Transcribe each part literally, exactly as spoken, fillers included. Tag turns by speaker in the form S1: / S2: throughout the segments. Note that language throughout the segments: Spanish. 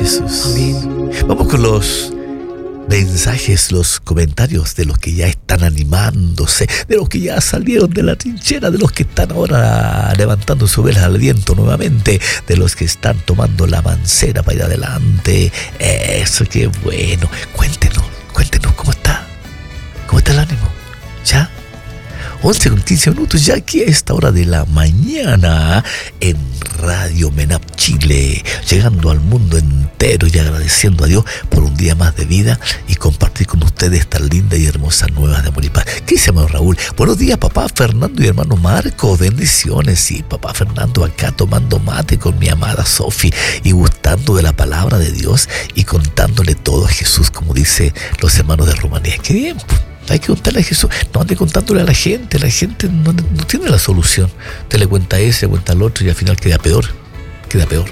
S1: Jesús.
S2: Amén.
S1: Vamos con los mensajes, los comentarios de los que ya están animándose, de los que ya salieron de la trinchera, de los que están ahora levantando su vela al viento nuevamente, de los que están tomando la mancera para ir adelante. Eso, qué bueno. Cuéntenos, cuéntenos cómo está. ¿Cómo está el ánimo? ¿Ya? once con quince minutos, ya aquí a esta hora de la mañana en Radio MENAP Chile, llegando al mundo entero y agradeciendo a Dios por un día más de vida y compartir con ustedes estas lindas y hermosas nuevas de amor y paz. ¿Qué dice, hermano Raúl? Buenos días, papá Fernando y hermano Marco, bendiciones. Sí, papá Fernando acá tomando mate con mi amada Sofi y gustando de la palabra de Dios y contándole todo a Jesús, como dice los hermanos de Rumanía. ¡Qué bien! Hay que contarle a Jesús, no ande contándole a la gente, la gente no, no tiene la solución. Usted le cuenta a ese, le cuenta al otro y al final queda peor, queda peor.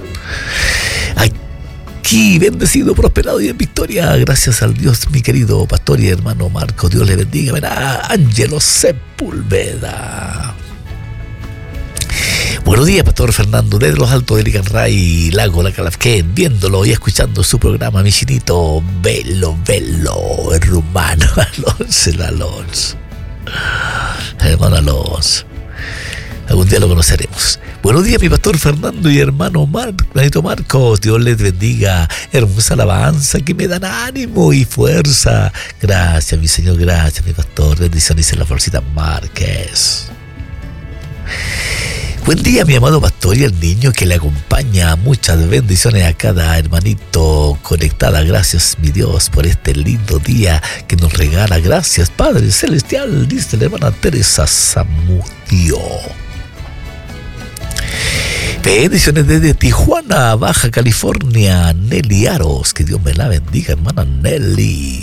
S1: Aquí, bendecido, prosperado y en victoria, gracias al Dios, mi querido pastor y hermano Marco, Dios le bendiga. Verá, Ángelo Sepúlveda. Buenos días, pastor Fernando, desde los altos de Licanray, Lago La Calafquén, viéndolo y escuchando su programa, mi chinito, velo, velo, hermano Alonso, el Alonso, hermano Alonso, algún día lo conoceremos. Buenos días, mi pastor Fernando y hermano Marco, Marcos, Dios les bendiga, hermosa alabanza que me dan ánimo y fuerza. Gracias, mi Señor, gracias, mi pastor, bendiciones, dice la Florcita Márquez. Buen día, mi amado pastor y el niño que le acompaña. Muchas bendiciones a cada hermanito conectada. Gracias, mi Dios, por este lindo día que nos regala. Gracias, Padre Celestial, dice la hermana Teresa Zamudio. Bendiciones desde Tijuana, Baja California, Nelly Aros. Que Dios me la bendiga, hermana Nelly.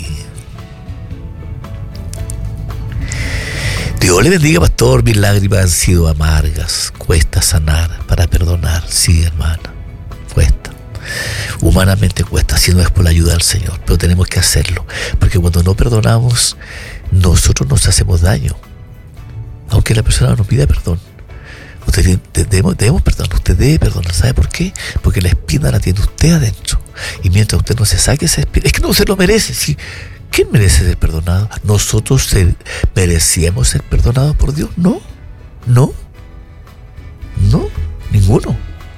S1: Dios le bendiga, pastor. Mis lágrimas han sido amargas. Cuesta sanar para perdonar. Sí, hermana, cuesta. Humanamente cuesta, si no es por la ayuda del Señor. Pero tenemos que hacerlo. Porque cuando no perdonamos, nosotros nos hacemos daño. Aunque la persona nos pida perdón. Usted debemos, debemos perdonar. Usted debe perdonar. ¿Sabe por qué? Porque la espina la tiene usted adentro. Y mientras usted no se saque esa espina, es que no se lo merece. Sí. ¿Quién merece ser perdonado? ¿Nosotros merecíamos ser perdonados por Dios? No, no, no, ninguno.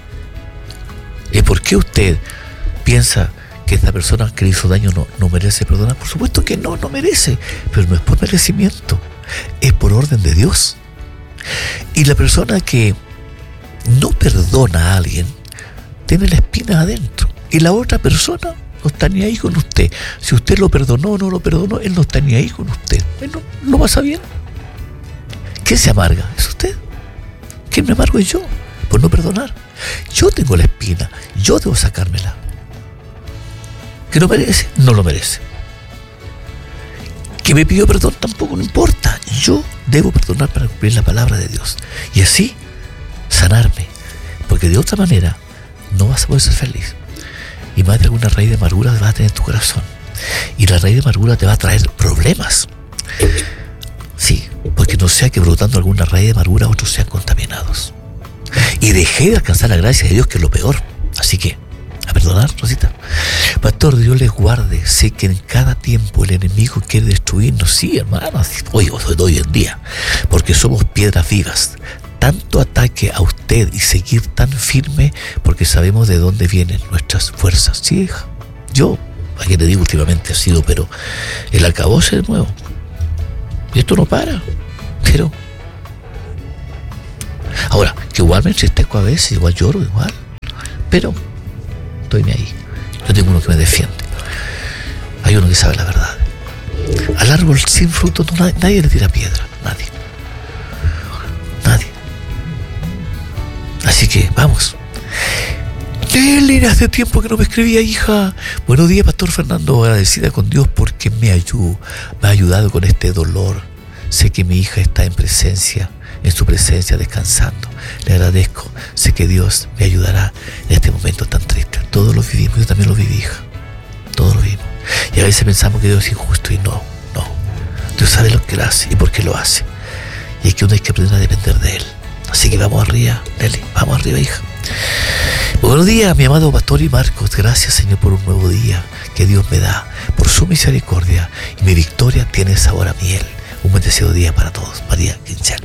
S1: ¿Y por qué usted piensa que esta persona que le hizo daño no, no merece perdonar? Por supuesto que no, no merece, pero no es por merecimiento, es por orden de Dios. Y la persona que no perdona a alguien tiene la espina adentro, y la otra persona no está ni ahí con usted. Si usted lo perdonó o no lo perdonó, él no está ni ahí con usted. Bueno, lo pasa bien. ¿Quién se amarga? ¿Es usted? ¿Quién me amargo? Es yo, por no perdonar. Yo tengo la espina, yo debo sacármela. ¿Que no merece? No lo merece. ¿Que me pidió perdón? Tampoco, no importa. Yo debo perdonar para cumplir la palabra de Dios. Y así, sanarme. Porque de otra manera, no vas a poder ser feliz. Y más de alguna raíz de amargura vas a tener en tu corazón. Y la raíz de amargura te va a traer problemas. Sí, porque no sea que brotando alguna raíz de amargura otros sean contaminados. Y dejé de alcanzar la gracia de Dios, que es lo peor. Así que, a perdonar, Rosita. Pastor, Dios les guarde. Sé que en cada tiempo el enemigo quiere destruirnos. Sí, hermanos. Hoy, hoy en día. Porque somos piedras vivas. Tanto ataque a usted y seguir tan firme porque sabemos de dónde vienen nuestras fuerzas. Sí, hija. Yo, a quien le digo últimamente ha sido, pero el acabose de nuevo. Y esto no para. Pero ahora, que igual me entristezco a veces, igual lloro, igual. Pero estoy ni ahí. Yo tengo uno que me defiende. Hay uno que sabe la verdad. Al árbol sin fruto no, nadie, nadie le tira piedra. Nadie. Nadie. Así que, vamos. Nelly, hace tiempo que no me escribía, hija. Buenos días, pastor Fernando. Agradecida con Dios porque me ayudó, me ha ayudado con este dolor. Sé que mi hija está en presencia, en su presencia, descansando. Le agradezco. Sé que Dios me ayudará en este momento tan triste. Todos lo vivimos, yo también lo viví, hija. Todos lo vivimos. Y a veces pensamos que Dios es injusto y no, no. Dios sabe lo que Él hace y por qué lo hace. Y es que uno hay que aprender a depender de Él. Así que vamos arriba, Nelly, vamos arriba, hija. Buenos días, mi amado pastor y Marcos. Gracias, Señor, por un nuevo día que Dios me da, por su misericordia. Y mi victoria tiene sabor a miel. Un bendecido día para todos. María Quinchel.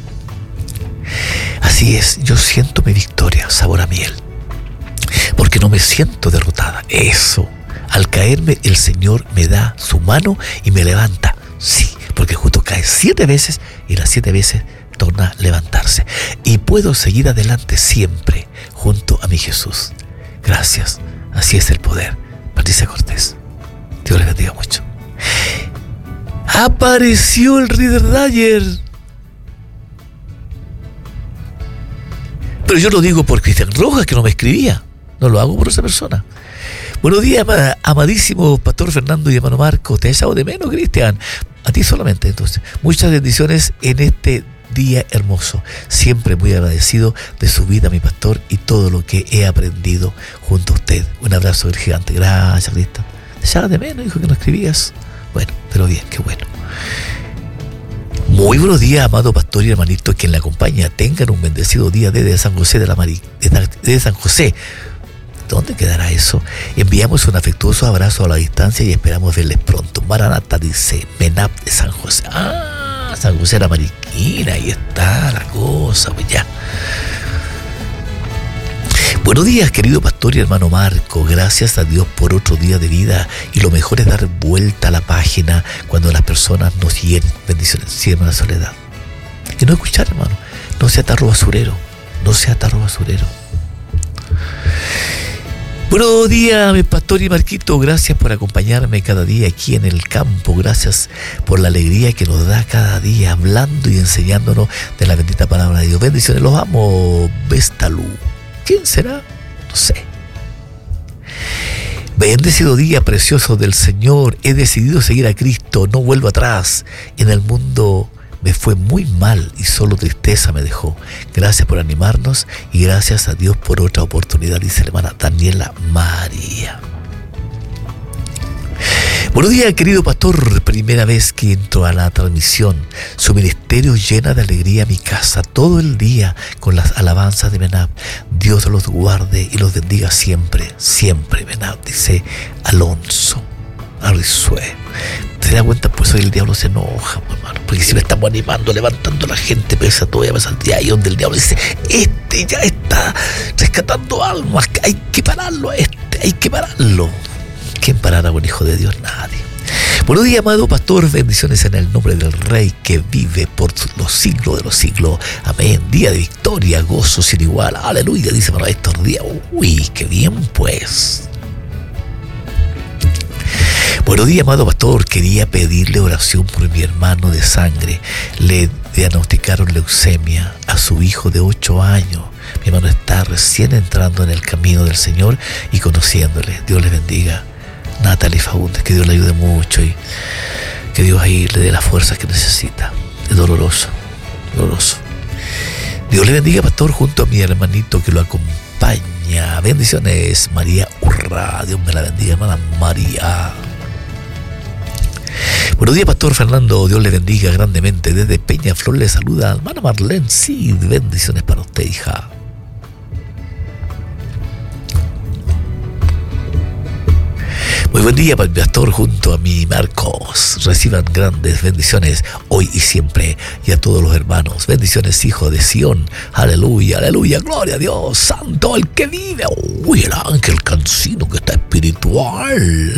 S1: Así es, yo siento mi victoria, sabor a miel. Porque no me siento derrotada. Eso. Al caerme, el Señor me da su mano y me levanta. Sí, porque justo cae siete veces y las siete veces torna a levantarse. Y puedo seguir adelante siempre junto a mi Jesús. Gracias. Así es el poder. Patricia Cortés. Dios les bendiga mucho. Apareció el Reader Dyer. Pero yo lo digo por Cristian Rojas, que no me escribía. No lo hago por esa persona. Buenos días, amadísimo pastor Fernando y hermano Marco. Te he echado de menos, Cristian. A ti solamente, entonces. Muchas bendiciones en este día hermoso. Siempre muy agradecido de su vida, mi pastor, y todo lo que he aprendido junto a usted. Un abrazo gigante. Gracias, Cristian. Te echaba de menos, dijo que no escribías. Bueno, pero bien, qué bueno. Muy buenos días, amado pastor y hermanito, quien le acompaña. Tengan un bendecido día desde San José de la Mari, desde San José. ¿Dónde quedará eso? Enviamos un afectuoso abrazo a la distancia y esperamos verles pronto. Maranata, dice Menap de San José. Ah, San José de la Mariquina, ahí está la cosa, pues ya. Buenos días, querido pastor y hermano Marco. Gracias a Dios por otro día de vida. Y lo mejor es dar vuelta a la página cuando las personas nos hieren. Bendiciones, sí, hermana Soledad. Y no escuchar, hermano. No sea tarro basurero. No sea tarro basurero. Buenos días, mi pastor y Marquito. Gracias por acompañarme cada día aquí en el campo. Gracias por la alegría que nos da cada día, hablando y enseñándonos de la bendita palabra de Dios. Bendiciones, los amo. Bestalú. ¿Quién será? No sé. Bendecido día precioso del Señor. He decidido seguir a Cristo. No vuelvo atrás. En el mundo me fue muy mal y solo tristeza me dejó. Gracias por animarnos y gracias a Dios por otra oportunidad, dice la hermana Daniela María. Buenos días, querido pastor. Primera vez que entro a la transmisión. Su ministerio llena de alegría mi casa todo el día con las alabanzas de Menab. Dios los guarde y los bendiga siempre, siempre, Menab, dice Alonso Arrizue. ¿Se da cuenta? Pues hoy el diablo se enoja, hermano, porque si le estamos animando, levantando a la gente, pesa todavía más al día, y donde el diablo dice, este ya está rescatando almas, hay que pararlo a este, hay que pararlo. ¿Quién parará a un hijo de Dios? Nadie. Buenos días, amado pastor. Bendiciones en el nombre del Rey que vive por los siglos de los siglos. Amén. Día de victoria, gozo sin igual. Aleluya, dice para estos días. Uy, qué bien, pues. Buenos días, amado pastor. Quería pedirle oración por mi hermano de sangre. Le diagnosticaron leucemia a su hijo de ocho años. Mi hermano está recién entrando en el camino del Señor y conociéndole. Dios le bendiga. Natalie Faúndez, que Dios le ayude mucho y que Dios ahí le dé las fuerzas que necesita. Es doloroso, doloroso. Dios le bendiga, pastor, junto a mi hermanito que lo acompaña. Bendiciones, María Urra. Dios me la bendiga, hermana María. Buenos días, pastor Fernando. Dios le bendiga grandemente. Desde Peñaflor le saluda hermana Marlene. Sí, bendiciones para usted, hija. Muy buen día, pastor, junto a mi Marcos. Reciban grandes bendiciones hoy y siempre. Y a todos los hermanos. Bendiciones, hijo de Sión. Aleluya, aleluya, gloria a Dios. Santo el que vive. Uy, el ángel cansino que está espiritual.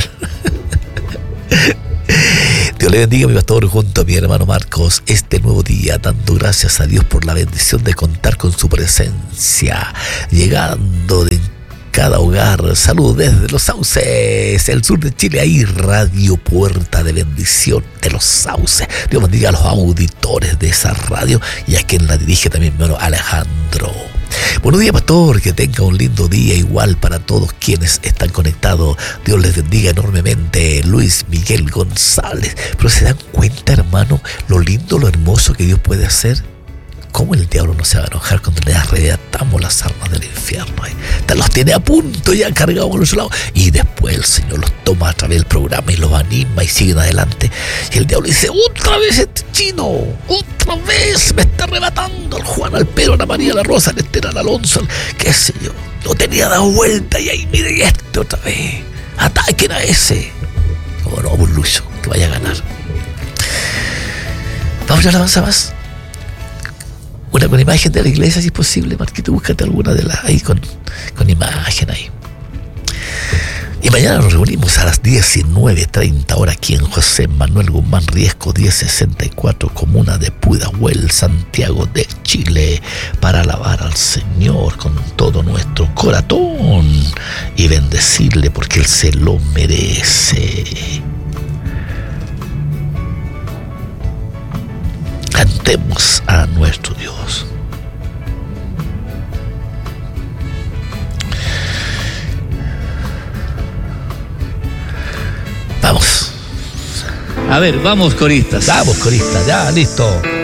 S1: Dios le bendiga, mi pastor, junto a mi hermano Marcos, este nuevo día, dando gracias a Dios por la bendición de contar con su presencia, llegando de cada hogar. Saludos desde Los Sauces, el sur de Chile, ahí Radio Puerta de Bendición de Los Sauces. Dios bendiga a los auditores de esa radio y a quien la dirige también, mi hermano Alejandro. Buenos días, pastor, que tenga un lindo día igual para todos quienes están conectados. Dios les bendiga enormemente. Luis Miguel González. Pero se dan cuenta, hermano, lo lindo, lo hermoso que Dios puede hacer. ¿Cómo el diablo no se va a enojar cuando le arrebatamos las armas del infierno? ¿eh? Te los tiene a punto ya cargados por los lados. Y después el Señor los toma a través del programa y los anima y siguen adelante. Y el diablo dice, otra vez este chino, otra vez me está arrebatando al Juan, al Pedro, a la María, a la Rosa, al Esther, al Alonso, al, qué sé yo. Lo tenía dado vuelta y ahí, mire este otra vez. Ataquen a ese. Como no, pues Lucho, que vaya a ganar. Vamos a la alabanza más. Una con imagen de la iglesia, si es posible, Marquito, búscate alguna de las ahí con, con imagen ahí. Y mañana nos reunimos a las diecinueve treinta horas aquí en José Manuel Guzmán Riesco diez sesenta y cuatro, comuna de Pudahuel, Santiago de Chile, para alabar al Señor con todo nuestro corazón y bendecirle porque Él se lo merece. Cantemos a nuestro Dios. Vamos.
S2: A ver, vamos coristas.
S1: Vamos, coristas, ya, listo.